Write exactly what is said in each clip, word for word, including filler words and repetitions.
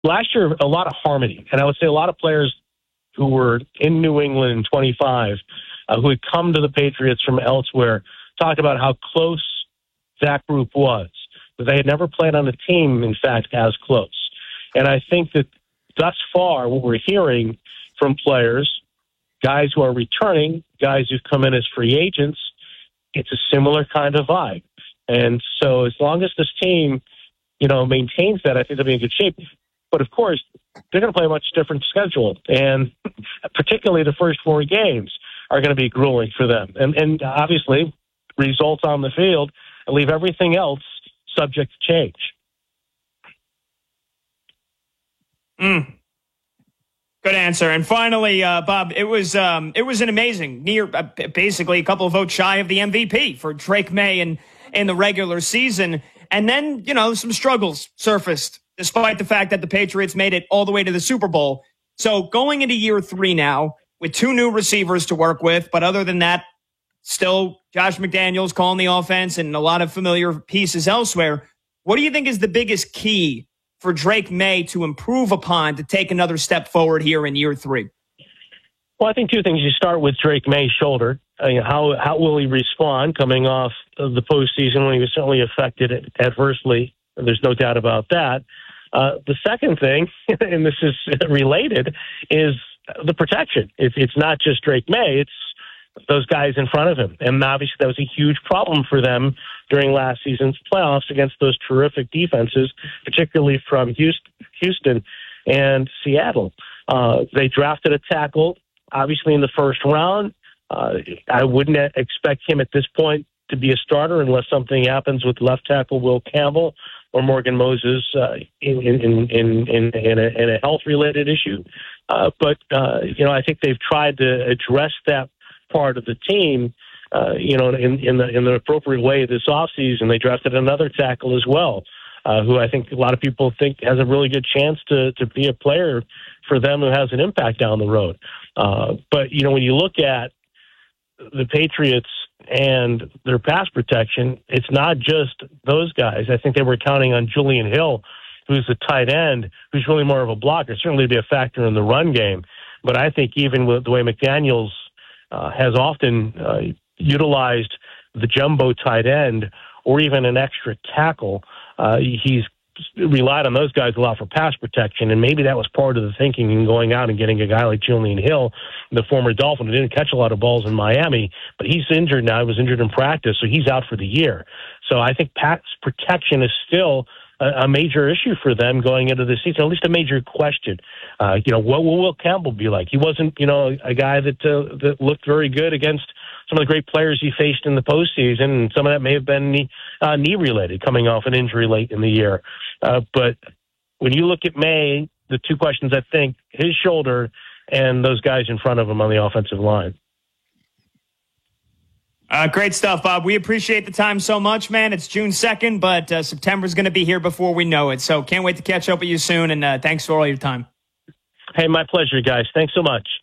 last year, a lot of harmony. And I would say a lot of players who were in New England in twenty-five, uh, who had come to the Patriots from elsewhere, talked about how close that group was. But they had never played on a team, in fact, as close. And I think that thus far, what we're hearing from players, guys who are returning, guys who've come in as free agents, it's a similar kind of vibe. And so as long as this team, you know, maintains that, I think they'll be in good shape. But of course, they're going to play a much different schedule. And particularly the first four games are going to be grueling for them. And, and obviously, results on the field and leave everything else subject to change. Mm. Good answer. And finally, uh, Bob, it was um, it was an amazing, near uh, basically a couple of votes shy of the M V P for Drake May in, in the regular season. And then, you know, some struggles surfaced, despite the fact that the Patriots made it all the way to the Super Bowl. So going into year three now, with two new receivers to work with, but other than that, still Josh McDaniels calling the offense and a lot of familiar pieces elsewhere. What do you think is the biggest key for Drake May to improve upon to take another step forward here in year three? Well, I think two things. You start with Drake May's shoulder. I mean, how how will he respond coming off of the postseason when he was certainly affected adversely? There's no doubt about that. Uh, the second thing, and this is related, is the protection. It's, it's not just Drake May. It's those guys in front of him. And obviously that was a huge problem for them during last season's playoffs against those terrific defenses, particularly from Houston and Seattle. Uh, they drafted a tackle, obviously, in the first round. Uh, I wouldn't expect him at this point to be a starter unless something happens with left tackle Will Campbell or Morgan Moses uh, in, in, in, in, in, a, in a health-related issue. Uh, but, uh, you know, I think they've tried to address that part of the team, uh, you know, in, in the in the appropriate way this offseason. They drafted another tackle as well, uh, who I think a lot of people think has a really good chance to to be a player for them who has an impact down the road. Uh, but, you know, when you look at the Patriots and their pass protection, it's not just those guys. I think they were counting on Julian Hill, who's a tight end, who's really more of a blocker, certainly to be a factor in the run game. But I think even with the way McDaniels Uh, has often uh, utilized the jumbo tight end or even an extra tackle. Uh, he's relied on those guys a lot for pass protection, and maybe that was part of the thinking in going out and getting a guy like Julian Hill, the former Dolphin, who didn't catch a lot of balls in Miami, but he's injured now. He was injured in practice, so he's out for the year. So I think pass protection is still a major issue for them going into the season, at least a major question. Uh, you know, what will Will Campbell be like? He wasn't, you know, a guy that uh, that looked very good against some of the great players he faced in the postseason, and some of that may have been knee, uh, knee-related, coming off an injury late in the year. Uh, but when you look at May, the two questions, I think, his shoulder and those guys in front of him on the offensive line. Uh, great stuff, Bob. We appreciate the time so much, man. It's June second, but uh, September's going to be here before we know it. So can't wait to catch up with you soon, and uh, thanks for all your time. Hey, my pleasure, guys. Thanks so much.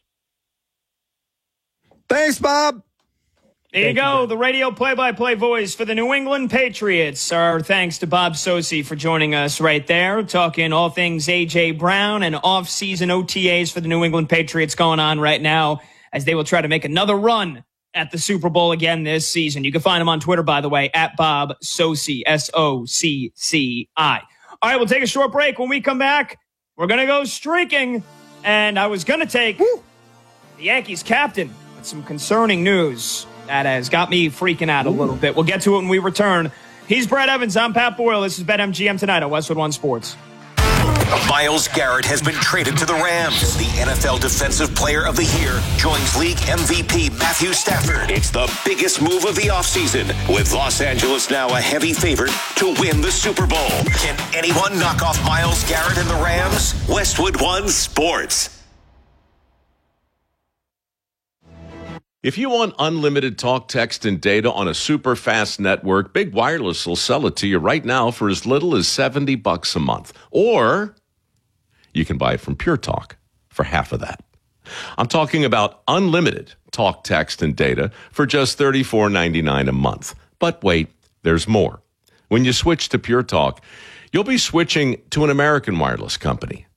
Thanks, Bob. There you go, the radio play-by-play voice for the New England Patriots. Our thanks to Bob Socci for joining us right there, talking all things A J. Brown and off-season O T As for the New England Patriots going on right now as they will try to make another run at the Super Bowl again this season. You can find him on Twitter, by the way, at Bob Socci, S O C C I. All right, we'll take a short break. When we come back, we're going to go streaking. And I was going to take Woo. the Yankees captain with some concerning news that has got me freaking out a little bit. We'll get to it when we return. He's Brett Evans. I'm Pat Boyle. This is BetMGM Tonight on Westwood One Sports. Myles Garrett has been traded to the Rams. The N F L Defensive Player of the Year joins league M V P Matthew Stafford. It's the biggest move of the offseason, with Los Angeles now a heavy favorite to win the Super Bowl. Can anyone knock off Myles Garrett and the Rams? Westwood One Sports. If you want unlimited talk, text, and data on a super fast network, Big Wireless will sell it to you right now for as little as seventy bucks a month. Or you can buy it from Pure Talk for half of that. I'm talking about unlimited talk, text, and data for just thirty-four ninety-nine a month. But wait, there's more. When you switch to Pure Talk, you'll be switching to an American wireless company.